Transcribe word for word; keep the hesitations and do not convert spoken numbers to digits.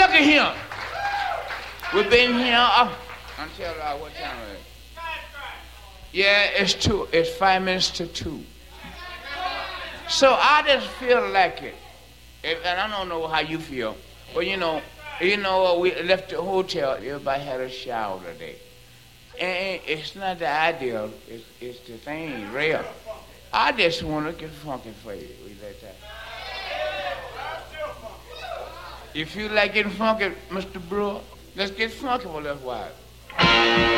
look at here. We've been here up until uh, what time is it? Yeah, it's two. It's five minutes to two. So I just feel like it, if, and I don't know how you feel, but you know, you know, we left the hotel. Everybody had a shower today, and it's not the ideal. It's, it's the thing real. I just want to get funky for you. We let that. You feel like getting funky, Mister Brewer? Let's get funky for a little while.